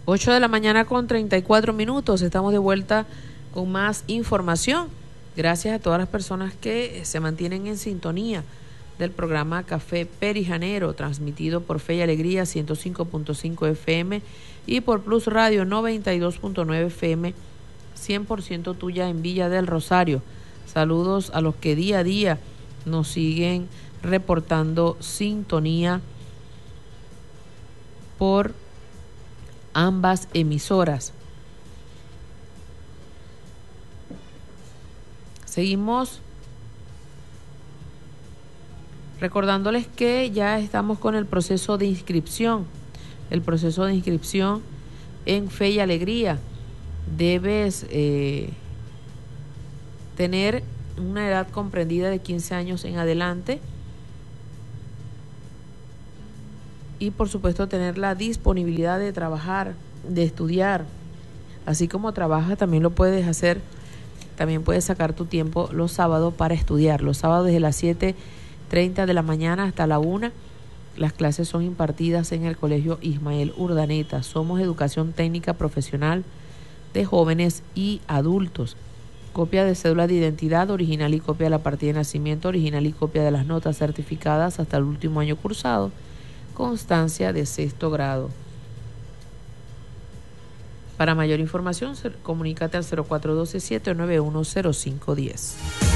8 de la mañana con 34 minutos. Estamos de vuelta con más información. Gracias a todas las personas que se mantienen en sintonía del programa Café Perijanero, transmitido por Fe y Alegría 105.5 FM y por Plus Radio 92.9 FM, 100% tuya en Villa del Rosario. Saludos a los que día a día nos siguen reportando sintonía por ambas emisoras. Seguimos recordándoles que ya estamos con el proceso de inscripción. El proceso de inscripción en Fe y Alegría. Debes tener una edad comprendida de 15 años en adelante y por supuesto tener la disponibilidad de trabajar, de estudiar. Así como trabajas, también lo puedes hacer. También puedes sacar tu tiempo los sábados para estudiar. Los sábados desde las 7:30 de la mañana hasta la 1. Las clases son impartidas en el Colegio Ismael Urdaneta. Somos educación técnica profesional de jóvenes y adultos. Copia de cédula de identidad original y copia de la partida de nacimiento original y copia de las notas certificadas hasta el último año cursado. Constancia de 6º grado. Para mayor información, comunícate al 0412-791-0510.